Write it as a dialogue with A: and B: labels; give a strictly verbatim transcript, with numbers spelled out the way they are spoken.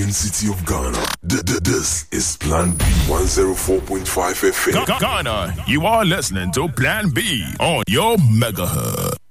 A: Golden City of Ghana. D- d- this is Plan B one oh four point five F M.
B: Ghana, you are listening to Plan B on your megahertz.